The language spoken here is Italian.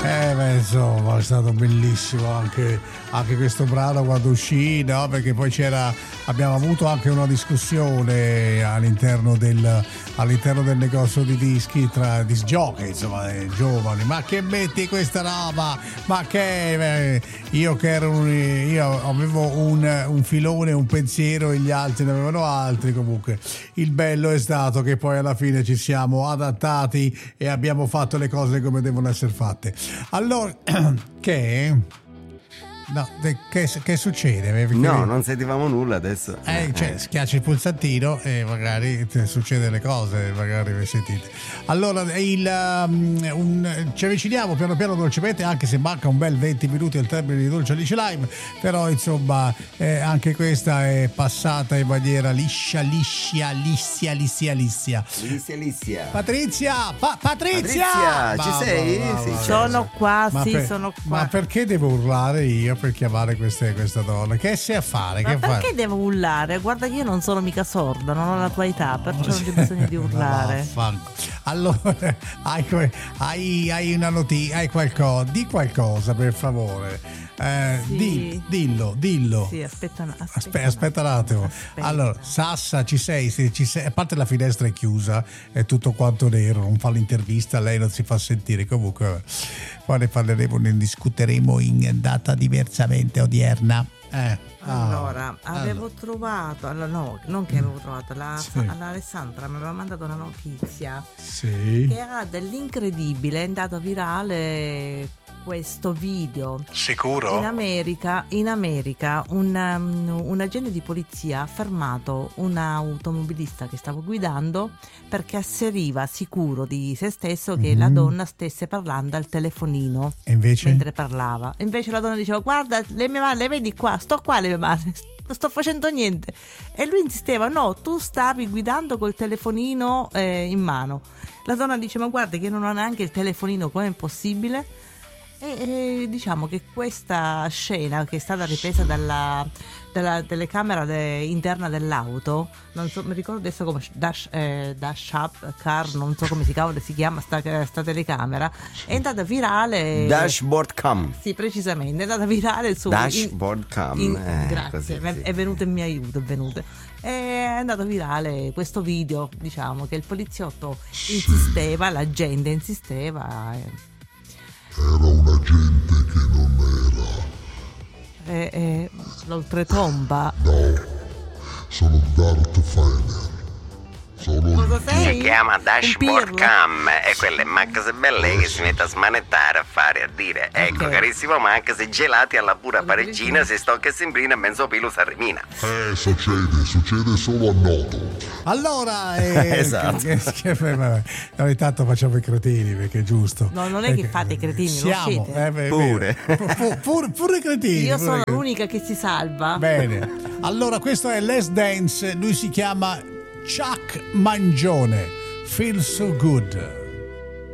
Beh, insomma, è stato bellissimo anche questo brano quando uscì, no? Perché poi abbiamo avuto anche una discussione all'interno del negozio di dischi tra disc jockey, insomma, giovani. Ma che metti questa roba? Ma che io avevo un filone, un pensiero e gli altri ne avevano altri. Comunque il bello è stato che poi alla fine ci siamo adattati e abbiamo fatto le cose come devono essere fatte. Allora, che succede? Perché no, non sentivamo nulla adesso. Schiacci il pulsantino e magari succede le cose, magari vi sentite. Allora, ci avviciniamo piano piano dolcemente, anche se manca un bel 20 minuti al termine di Dolce Alice Live, però insomma anche questa è passata in maniera liscia. Patrizia, ci sei? Sì, sono qua, sono qua. Ma perché devo urlare io per chiamare questa donna? Che sei a fare? Ma perché devo urlare? Guarda che io non sono mica sorda, non ho la tua età, perciò non c'è bisogno di urlare. Allora, hai una notizia, hai qualcosa? Di qualcosa, per favore. Sì. Dillo. Sì, aspetta un attimo. Aspetta. Allora, Sassa, ci sei? A parte la finestra è chiusa, è tutto quanto nero, non fa l'intervista, lei non si fa sentire. Comunque, poi ne parleremo, ne discuteremo in data diversamente odierna. Avevo trovato, Alessandra mi aveva mandato una notizia che ha dell'incredibile, è andato virale questo video. Sicuro? In America un agente di polizia ha fermato un automobilista che stava guidando perché asseriva sicuro di se stesso che la donna stesse parlando al telefonino. E invece? Mentre parlava. Invece la donna diceva: guarda, le mie mani, le vedi qua, sto qua le mie mani, non sto facendo niente. E lui insisteva: no, tu stavi guidando col telefonino in mano. La donna dice: ma guarda che non ho neanche il telefonino, com'è possibile? E diciamo che questa scena, che è stata ripresa dalla telecamera interna dell'auto, non so, mi ricordo adesso come dash up car, non so come si chiama sta telecamera, è andata virale. Dashboard cam. Sì, precisamente, è andata virale su Dashboard cam. Grazie, così, sì. È venuto in mio aiuto, è andato virale questo video, diciamo che il poliziotto insisteva, la gente insisteva. Era un agente che non era. L'oltretomba. No, sono Darth Vader. Cosa sei? Si chiama Dashboard Un pirla? Cam e quelle macchese belle che si mette a smanettare, a fare, a dire ecco Ok. carissimo, ma anche se gelati alla pura pareggina si sto che sembrina e mezzo pilo s'arrimina. Succede solo a Noto. Allora, Esatto. Ogni tanto facciamo i cretini, perché è giusto. No, non è che fate i cretini, siamo, lo siete. Pure. pure cretini. Io pure sono cretini. l'unica che si salva. Bene, allora questo è Les Dance, lui si chiama Chuck Mangione, Feel So Good.